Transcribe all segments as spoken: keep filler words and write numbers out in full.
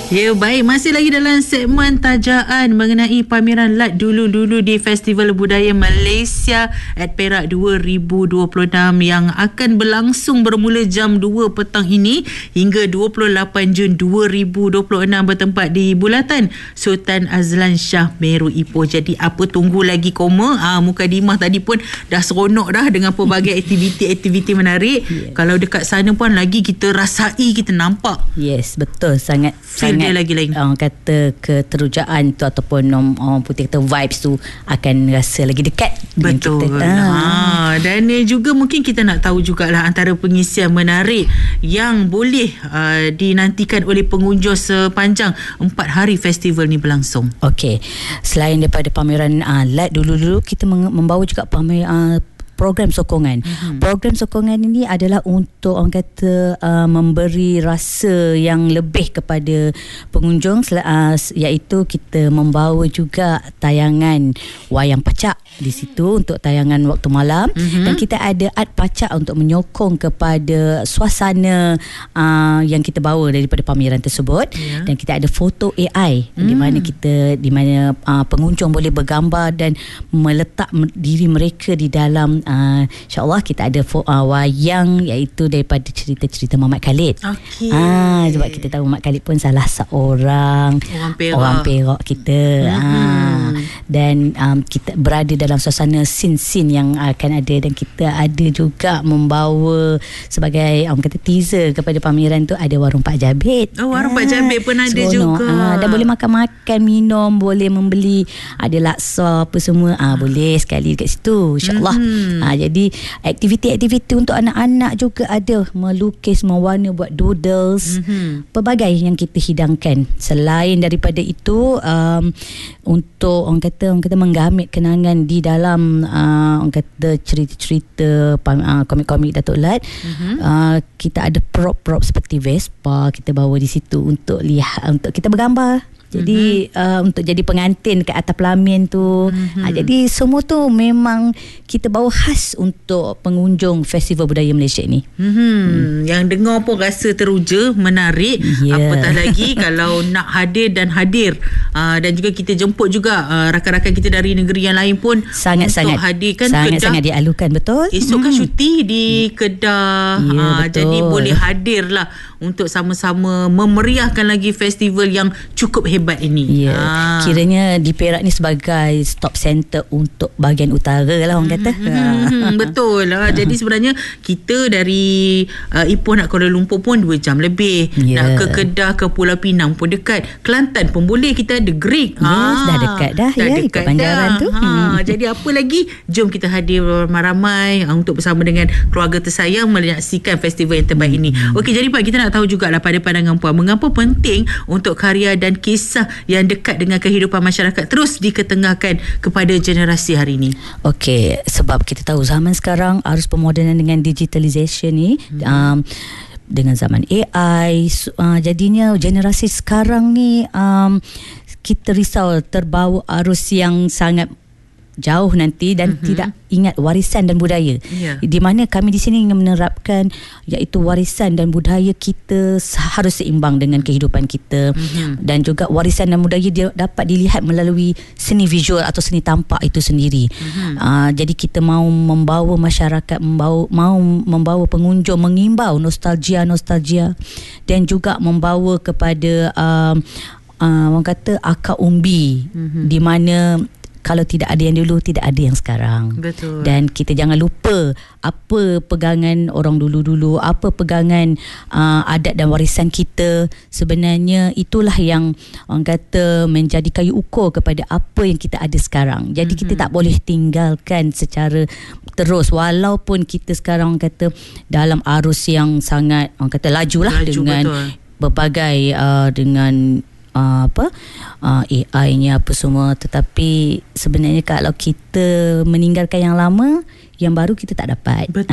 Ya, baik. Masih lagi dalam segmen tajaan mengenai pameran Lat Dulu-Dulu di Festival Budaya Malaysia at Perak dua ribu dua puluh enam yang akan berlangsung bermula jam dua petang ini hingga dua puluh lapan Jun dua ribu dua puluh enam bertempat di Bulatan Sultan Azlan Shah Meru Ipoh. Jadi apa tunggu lagi koma? Ah, Mukadimah tadi pun dah seronok dah dengan pelbagai aktiviti-aktiviti menarik. Yes. Kalau dekat sana pun lagi kita rasai, kita nampak. Yes, betul. Sangat Feel dia lagi lain. Orang kata keterujaan tu ataupun orang putih kata vibes tu akan rasa lagi dekat. Betul. Kita. Ha, dan eh, juga mungkin kita nak tahu jugalah antara pengisian menarik yang boleh uh, dinantikan oleh pengunjung sepanjang empat hari festival ni berlangsung. Okey. Selain daripada pameran uh, Lat Dulu-Dulu, kita membawa juga pameran uh, program sokongan. Mm-hmm. Program sokongan ini adalah untuk orang kata uh, memberi rasa yang lebih kepada pengunjung, uh, iaitu kita membawa juga tayangan wayang pacak di situ untuk tayangan waktu malam. Mm-hmm. Dan kita ada art pacak untuk menyokong kepada suasana uh, yang kita bawa daripada pameran tersebut. Yeah. Dan kita ada foto A I mm. di mana kita di mana uh, pengunjung boleh bergambar dan meletak diri mereka di dalam. Uh, InsyaAllah kita ada uh, wayang iaitu daripada cerita-cerita Muhammad Khalid. Okay. Ah, sebab kita tahu Muhammad Khalid pun salah seorang orang Perak, orang Perak kita. Mm-hmm. Ah, dan um, kita berada dalam suasana scene-scene yang akan ada, dan kita ada juga membawa sebagai um, kata teaser kepada pameran tu ada warung Pak Jabit. Oh, warung ah, Pak Jabit pun ada seronok. juga. Ah, dan boleh makan-makan, minum, boleh membeli ada laksa apa semua. Ah, boleh sekali dekat situ insya-Allah. Mm-hmm. Ha, jadi aktiviti-aktiviti untuk anak-anak juga ada, melukis, mewarna, buat doodles, mm-hmm. pelbagai yang kita hidangkan. Selain daripada itu um, untuk orang kata orang kata menggamit kenangan di dalam uh, orang kata cerita-cerita uh, komik-komik Datuk Lat, mm-hmm. uh, kita ada prop-prop seperti Vespa kita bawa di situ untuk lihat, untuk kita bergambar. Jadi mm-hmm. uh, untuk jadi pengantin kat atas pelamin tu. Mm-hmm. uh, Jadi semua tu memang kita bawa khas untuk pengunjung Festival Budaya Malaysia ni. Mm-hmm. Mm. Yang dengar pun rasa teruja, menarik. Yeah. Apatah lagi kalau nak hadir dan hadir. uh, Dan juga kita jemput juga uh, rakan-rakan kita dari negeri yang lain pun sangat-sangat untuk hadirkan sangat-sangat dialukan. Betul. Esok kan mm. cuti di Kedah. Yeah, uh, Jadi boleh hadir lah untuk sama-sama memeriahkan lagi festival yang cukup hebat ini. Ya, ha. Kiranya di Perak ni sebagai stop center untuk bahagian utara lah orang kata. Hmm, betul lah. Jadi sebenarnya kita dari uh, Ipoh nak Kuala Lumpur pun dua jam lebih. Yeah. Nak ke Kedah, ke Pulau Pinang pun dekat. Kelantan pun boleh. Kita ada Greek. Yes, ha. dah dekat dah. Dah ya, dekat Banjaran dah. tu. Ha. Hmm. Jadi apa lagi? Jom kita hadir ramai-ramai untuk bersama dengan keluarga tersayang menyaksikan festival yang terbaik hmm. ini. Okey, jadi Pak, kita nak tahu jugalah pada pandangan Puan, mengapa penting untuk karya dan kisah yang dekat dengan kehidupan masyarakat terus diketengahkan kepada generasi hari ini? Okey, sebab kita tahu zaman sekarang arus pemodenan dengan digitalisation ni, hmm. um, dengan zaman A I, uh, jadinya generasi sekarang ni um, kita risau terbawa arus yang sangat jauh nanti dan mm-hmm. tidak ingat warisan dan budaya. Yeah. Di mana kami di sini ingin menerapkan iaitu warisan dan budaya kita harus seimbang dengan kehidupan kita, mm-hmm. dan juga warisan dan budaya dia dapat dilihat melalui seni visual atau seni tampak itu sendiri. Mm-hmm. Uh, jadi kita mahu membawa masyarakat, membawa mahu membawa pengunjung, mengimbau nostalgia-nostalgia dan juga membawa kepada uh, uh, orang kata akar umbi, mm-hmm. di mana kalau tidak ada yang dulu, tidak ada yang sekarang. Betul. Dan kita jangan lupa apa pegangan orang dulu-dulu, apa pegangan uh, adat dan warisan kita. Sebenarnya itulah yang orang kata menjadi kayu ukur kepada apa yang kita ada sekarang. Jadi mm-hmm. kita tak boleh tinggalkan secara terus, walaupun kita sekarang orang kata dalam arus yang sangat orang kata laju lah, laju, dengan betul. berbagai uh, dengan Uh, apa uh, A I-nya apa semua, tetapi sebenarnya kalau kita meninggalkan yang lama, yang baru kita tak dapat. Betul.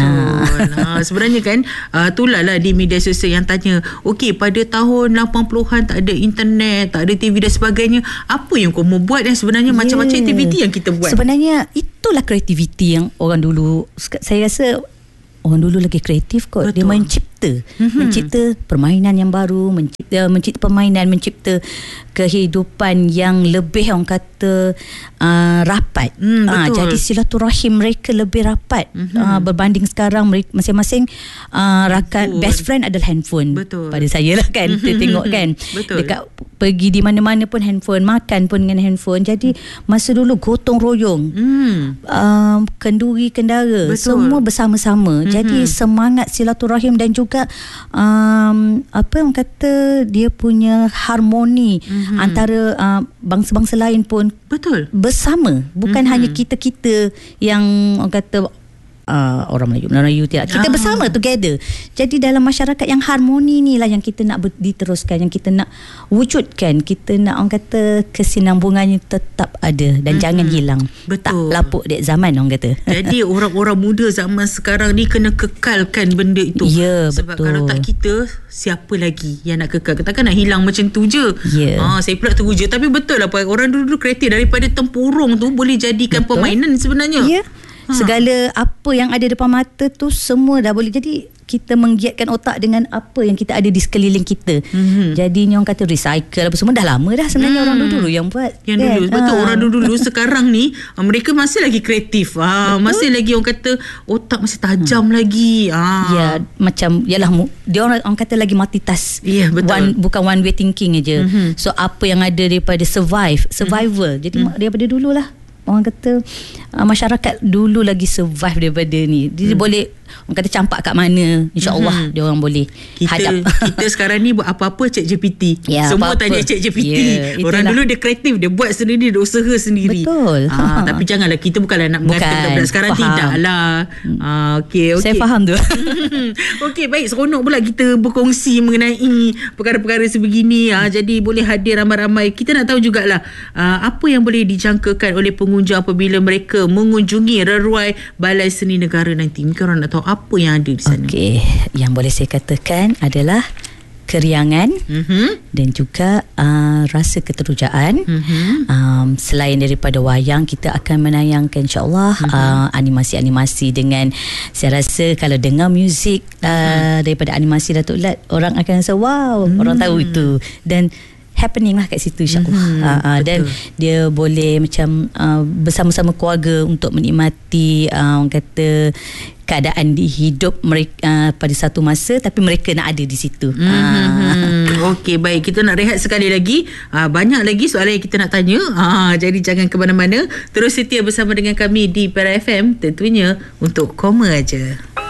Ha, sebenarnya kan uh, itulah lah di media sosial yang tanya, okey pada tahun lapan puluhan tak ada internet, tak ada T V dan sebagainya, apa yang kau mau buat? Dan sebenarnya yeah. macam-macam aktiviti yang kita buat. Sebenarnya itulah kreativiti yang orang dulu, saya rasa orang dulu lagi kreatif kot. Betul. Dia mencipta mencipta mm-hmm. mencipta permainan yang baru, mencipta mencipta permainan, mencipta kehidupan yang lebih orang kata uh, rapat. Mm, uh, jadi silaturahim mereka lebih rapat mm-hmm. uh, berbanding sekarang mereka masing-masing uh, rakan best friend adalah handphone. Betul. Pada saya lah kan kita tengok kan betul. Dekat pergi di mana-mana pun handphone, makan pun dengan handphone. Jadi masa dulu gotong royong, mm. uh, kenduri kendara, betul. Semua bersama-sama. Mm-hmm. Jadi semangat silaturahim dan juga um, apa orang kata dia punya harmoni mm-hmm. antara uh, bangsa-bangsa lain pun betul bersama, bukan mm-hmm. hanya kita-kita yang orang kata Uh, orang Melayu Melayu tidak. Kita ah. bersama together. Jadi dalam masyarakat yang harmoni ni lah yang kita nak diteruskan, yang kita nak wujudkan. Kita nak orang kata kesinambungannya tetap ada dan mm-hmm. jangan hilang. Betul. Tak lapuk dek zaman orang kata. Jadi orang-orang muda zaman sekarang ni kena kekalkan benda itu. Ya, sebab betul. Kalau tak kita, siapa lagi yang nak kekal? Takkan nak hilang macam tu je. Ya. Ha, saya pula teruja. Tapi betul lah orang dulu-dulu kreatif, daripada tempurung tu boleh jadikan betul. Permainan sebenarnya. Ya. Ha. Segala apa yang ada depan mata tu semua dah boleh. Jadi kita menggiatkan otak dengan apa yang kita ada di sekeliling kita. Mm-hmm. Jadinya orang kata recycle apa semua dah lama dah sebenarnya mm. orang dulu yang buat. Yang kan? Dulu betul ha. Orang dulu sekarang ni mereka masih lagi kreatif. Ha, masih lagi orang kata otak masih tajam hmm. lagi. Ha. Ya, macam yalah dia orang orang kata lagi multitask. Ya, betul. One, bukan one way thinking aja. Mm-hmm. So apa yang ada daripada survive, survival. Mm-hmm. Jadi mm. daripada dululah orang kata uh, masyarakat dulu lagi survive daripada ni. Dia hmm. boleh orang kata campak kat mana, insya-Allah hmm. dia orang boleh kita, hadap. Kita sekarang ni buat apa-apa Chat G P T. Ya, semua apa-apa. Tanya Chat G P T. Ya, orang dulu dia kreatif, dia buat sendiri, dia usaha sendiri. Betul. Ha, ha. Tapi janganlah kita bukanlah nak mengatakan bukan. Sekarang faham. Tidaklah. Ha, okey okey. Saya faham tu. Okey, baik, seronok pula kita berkongsi mengenai perkara-perkara sebegini. Ha, jadi boleh hadir ramai-ramai. Kita nak tahu jugalah uh, apa yang boleh dijangkakan oleh pengunjung apabila mereka mengunjungi Reruai Balai Seni Negara nanti. Mungkin orang nak tahu apa yang ada di sana. Okey, yang boleh saya katakan adalah keriangan mm-hmm. dan juga uh, rasa keterujaan. Mm-hmm. Um, selain daripada wayang, kita akan menayangkan insya-Allah mm-hmm. uh, animasi-animasi dengan, saya rasa kalau dengar muzik uh, mm-hmm. daripada animasi Datuk Lat, orang akan rasa wow, mm-hmm. orang tahu itu dan happening lah kat situ insyaAllah. Mm-hmm, uh, uh, dan dia boleh macam uh, bersama-sama keluarga untuk menikmati uh, orang kata keadaan di hidup mereka uh, pada satu masa, tapi mereka nak ada di situ. Mm-hmm. Uh. Okey, baik, kita nak rehat sekali lagi. Uh, banyak lagi soalan yang kita nak tanya. Uh, jadi jangan ke mana-mana. Terus setia bersama dengan kami di Perak F M, tentunya untuk Koma Aja.